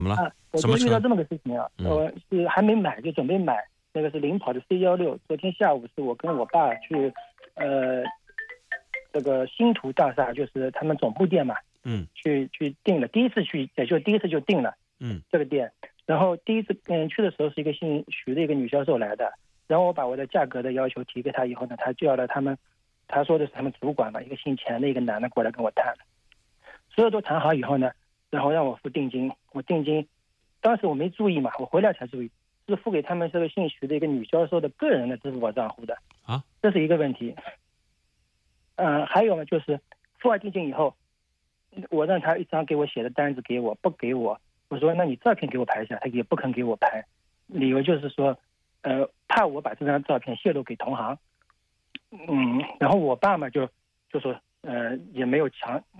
怎么了？ 我什么车？ 就遇到这么个事情啊，是还没买就准备买，那个是领跑的 C16。昨天下午是我跟我爸去，这个新图大厦，就是他们总部店嘛，去订了，第一次去也就第一次就订了，这个店。然后第一次去的时候是一个姓徐的一个女销售来的，然后我把我的价格的要求提给她以后呢，她叫了他们，她说的是他们主管嘛，一个姓钱的一个男的过来跟我谈，所有都谈好以后呢，然后让我付定金，我定金，当时我没注意嘛，我回来才注意，是付给他们这个姓徐的一个女销售的个人的支付宝账户的啊， 这是一个问题。还有呢，就是付完定金以后，我让他一张给我写的单子给我，不给我，我说那你照片给我拍一下，他也不肯给我拍，理由就是说，怕我把这张照片泄露给同行。然后我爸嘛就说，也没有